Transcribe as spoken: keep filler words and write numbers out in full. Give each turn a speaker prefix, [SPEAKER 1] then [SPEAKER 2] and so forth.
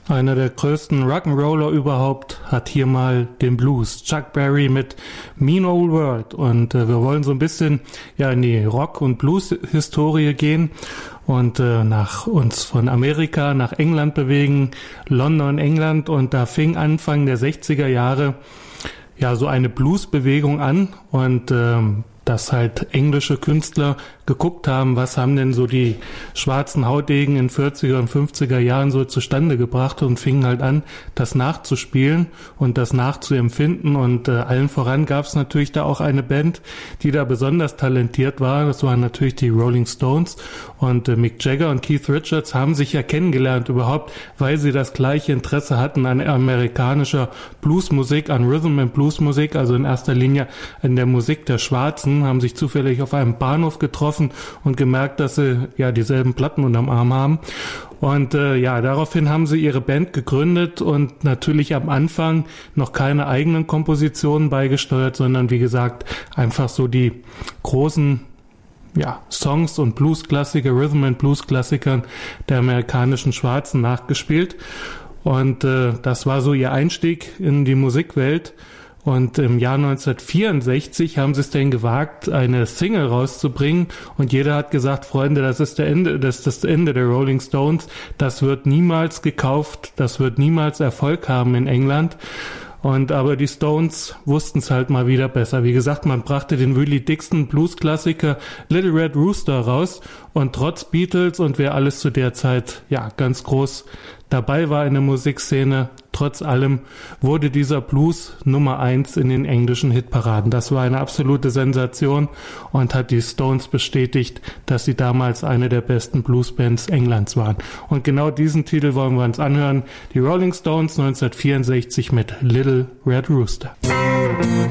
[SPEAKER 1] Einer der größten Rock'n'Roller überhaupt hat hier mal den Blues. Chuck Berry mit Mean Old World. Und äh, wir wollen so ein bisschen ja in die Rock- und Blues-Historie gehen und äh, nach uns von Amerika nach England bewegen, London, England. Und da fing Anfang der sechziger Jahre ja so eine Blues-Bewegung an und ähm, dass halt englische Künstler geguckt haben, was haben denn so die schwarzen Hautdegen in vierziger und fünfziger Jahren so zustande gebracht und fingen halt an, das nachzuspielen und das nachzuempfinden. Und äh, allen voran gab es natürlich da auch eine Band, die da besonders talentiert war. Das waren natürlich die Rolling Stones. Und äh, Mick Jagger und Keith Richards haben sich ja kennengelernt überhaupt, weil sie das gleiche Interesse hatten an amerikanischer Bluesmusik, an Rhythm and Bluesmusik, also in erster Linie an der Musik der Schwarzen, haben sich zufällig auf einem Bahnhof getroffen und gemerkt, dass sie ja dieselben Platten unterm Arm haben. Und äh, ja, daraufhin haben sie ihre Band gegründet und natürlich am Anfang noch keine eigenen Kompositionen beigesteuert, sondern wie gesagt, einfach so die großen ja, Songs und Bluesklassiker, Rhythm and Bluesklassiker der amerikanischen Schwarzen nachgespielt. Und äh, das war so ihr Einstieg in die Musikwelt. Und im Jahr neunzehnhundertvierundsechzig haben sie es denn gewagt, eine Single rauszubringen. Und jeder hat gesagt, Freunde, das ist der Ende, das ist das Ende der Rolling Stones. Das wird niemals gekauft, das wird niemals Erfolg haben in England. Und aber die Stones wussten es halt mal wieder besser. Wie gesagt, man brachte den Willie Dixon Blues-Klassiker Little Red Rooster raus. Und trotz Beatles und wer alles zu der Zeit ja ganz groß dabei war in der Musikszene, trotz allem wurde dieser Blues Nummer eins in den englischen Hitparaden. Das war eine absolute Sensation und hat die Stones bestätigt, dass sie damals eine der besten Bluesbands Englands waren. Und genau diesen Titel wollen wir uns anhören. Die Rolling Stones neunzehnhundertvierundsechzig mit Little Red Rooster.